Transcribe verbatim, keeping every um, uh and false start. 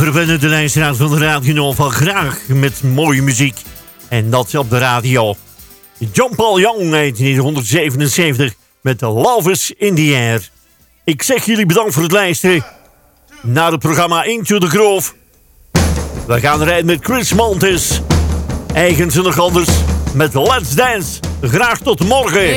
verwennen de luisteraars van de Radio Nova graag met mooie muziek. En dat op de radio. John Paul Young uit negentien zevenenzeventig met Love is in the Air. Ik zeg jullie bedankt voor het luisteren naar het programma Into the Groove. We gaan rijden met Chris Montes. Eigen nog anders met Let's Dance. Graag tot morgen.